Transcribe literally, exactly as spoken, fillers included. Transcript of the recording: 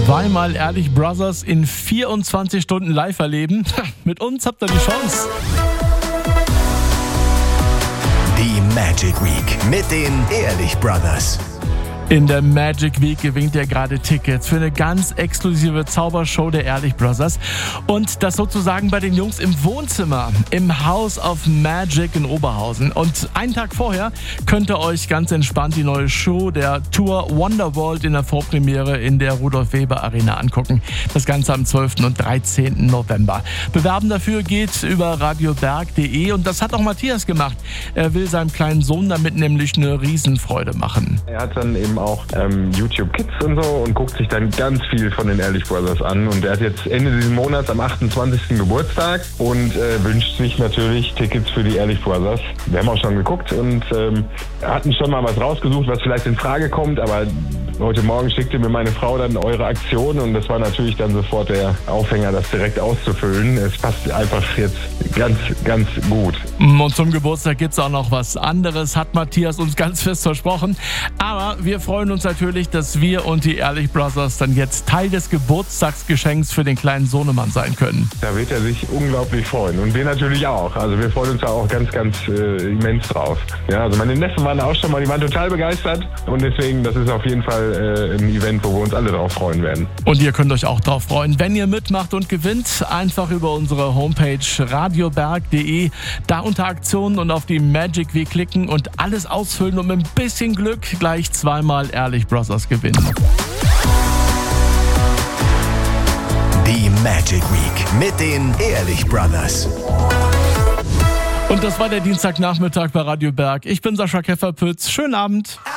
Zweimal Ehrlich Brothers in vierundzwanzig Stunden live erleben. Mit uns habt ihr die Chance. Die Magic Week mit den Ehrlich Brothers. In der Magic Week gewinnt ihr gerade Tickets für eine ganz exklusive Zaubershow der Ehrlich Brothers. Und das sozusagen bei den Jungs im Wohnzimmer, im House of Magic in Oberhausen. Und einen Tag vorher könnt ihr euch ganz entspannt die neue Show der Tour Wonderworld in der Vorpremiere in der Rudolf-Weber-Arena angucken. Das Ganze am zwölften und dreizehnten November. Bewerben dafür geht über radioberg punkt de und das hat auch Matthias gemacht. Er will seinem kleinen Sohn damit nämlich eine Riesenfreude machen. Er hat dann eben auch ähm, YouTube Kids und so und guckt sich dann ganz viel von den Ehrlich Brothers an. Und er hat jetzt Ende dieses Monats am achtundzwanzigsten Geburtstag und äh, wünscht sich natürlich Tickets für die Ehrlich Brothers. Wir haben auch schon geguckt und ähm, hatten schon mal was rausgesucht, was vielleicht in Frage kommt, aber heute Morgen schickte mir meine Frau dann eure Aktion und das war natürlich dann sofort der Aufhänger, das direkt auszufüllen. Es passt einfach jetzt ganz, ganz gut. Und zum Geburtstag gibt es auch noch was anderes, hat Matthias uns ganz fest versprochen. Aber wir freuen uns natürlich, dass wir und die Ehrlich Brothers dann jetzt Teil des Geburtstagsgeschenks für den kleinen Sohnemann sein können. Da wird er sich unglaublich freuen und wir natürlich auch. Also wir freuen uns da auch ganz, ganz äh, immens drauf. Ja, also meine Neffen waren auch schon mal, die waren total begeistert und deswegen, das ist auf jeden Fall äh, ein Event, wo wir uns alle drauf freuen werden. Und ihr könnt euch auch drauf freuen, wenn ihr mitmacht und gewinnt, einfach über unsere Homepage radioberg punkt de, da unter Aktionen und auf die Magic Week klicken und alles ausfüllen und mit ein bisschen Glück gleich zweimal Ehrlich Brothers gewinnen. Die Magic Week mit den Ehrlich Brothers. Und das war der Dienstagnachmittag bei Radio Berg. Ich bin Sascha Kefferpütz. Schönen Abend.